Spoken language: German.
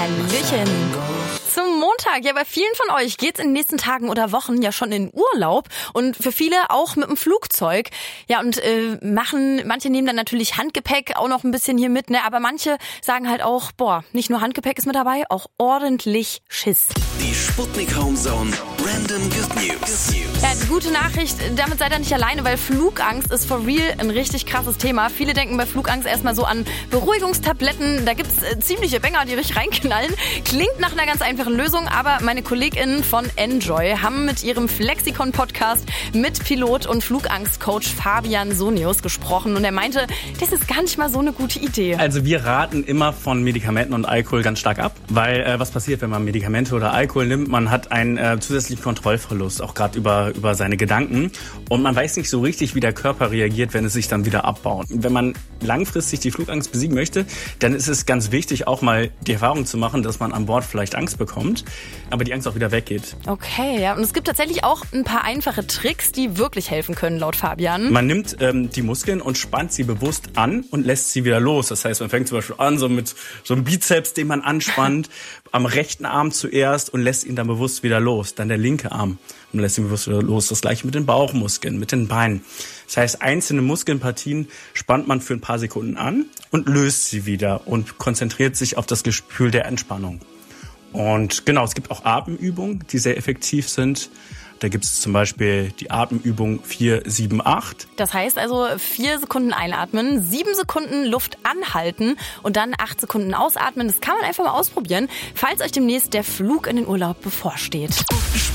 Hallöchen. Zum Montag. Ja, bei vielen von euch geht's in den nächsten Tagen oder Wochen ja schon in Urlaub und für viele auch mit dem Flugzeug. Ja, und manche nehmen dann natürlich Handgepäck auch noch ein bisschen hier mit, ne? Aber manche sagen halt auch, nicht nur Handgepäck ist mit dabei, auch ordentlich Schiss. Die Sputnik Homezone Random Good News. Ja, die gute Nachricht, damit seid ihr nicht alleine, weil Flugangst ist for real ein richtig krasses Thema. Viele denken bei Flugangst erstmal so an Beruhigungstabletten. Da gibt's ziemliche Bänger, die richtig reinknallen. Klingt nach einer ganz einfachen Lösung, aber meine KollegInnen von Enjoy haben mit ihrem Flexikon-Podcast mit Pilot und Flugangstcoach Fabian Sonius gesprochen und er meinte, das ist gar nicht mal so eine gute Idee. Also wir raten immer von Medikamenten und Alkohol ganz stark ab, weil was passiert, wenn man Medikamente oder Alkohol nimmt? Man hat einen zusätzlichen Kontrollverlust, auch gerade über seine Gedanken und man weiß nicht so richtig, wie der Körper reagiert, wenn es sich dann wieder abbaut. Wenn man langfristig die Flugangst besiegen möchte, dann ist es ganz wichtig, auch mal die Erfahrung zu machen, dass man an Bord vielleicht Angst bekommt, aber die Angst auch wieder weggeht. Okay, ja. Und es gibt tatsächlich auch ein paar einfache Tricks, die wirklich helfen können, laut Fabian. Man nimmt die Muskeln und spannt sie bewusst an und lässt sie wieder los. Das heißt, man fängt zum Beispiel an, so mit so einem Bizeps, den man anspannt, am rechten Arm zuerst und lässt ihn dann bewusst wieder los. Dann der linke Arm und lässt ihn bewusst wieder los. Das gleiche mit den Bauchmuskeln, mit den Beinen. Das heißt, einzelne Muskelpartien spannt man für ein paar Sekunden an und löst sie wieder und konzentriert sich auf das Gefühl der Entspannung. Und genau, es gibt auch Atemübungen, die sehr effektiv sind. Da gibt es zum Beispiel die Atemübung 4-7-8. Das heißt also 4 Sekunden einatmen, 7 Sekunden Luft anhalten und dann 8 Sekunden ausatmen. Das kann man einfach mal ausprobieren, falls euch demnächst der Flug in den Urlaub bevorsteht.